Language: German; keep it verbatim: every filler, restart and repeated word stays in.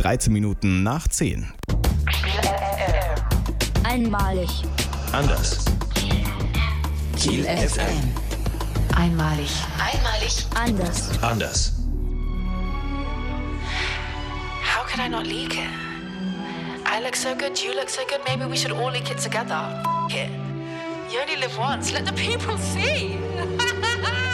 dreizehn Minuten nach zehn. Einmalig. Anders. Kiel F M. Einmalig. Einmalig. Anders. Anders. How could I not leak it? I look so good, you look so good, maybe we should all leak it together. F- it. You only live once, let the people see.